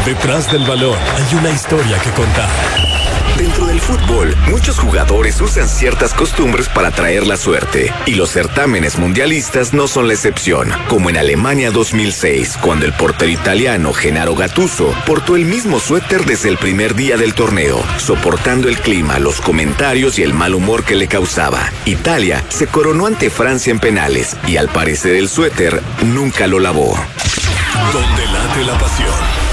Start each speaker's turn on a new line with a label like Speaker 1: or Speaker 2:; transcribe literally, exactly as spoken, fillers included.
Speaker 1: Detrás del balón hay una historia que contar.
Speaker 2: Dentro del fútbol, muchos jugadores usan ciertas costumbres para traer la suerte, y los certámenes mundialistas no son la excepción, como en Alemania dos mil seis, cuando el portero italiano Gennaro Gattuso portó el mismo suéter desde el primer día del torneo, soportando el clima, los comentarios y el mal humor que le causaba. Italia se coronó ante Francia en penales, y al parecer el suéter nunca lo lavó.
Speaker 1: Donde late la pasión.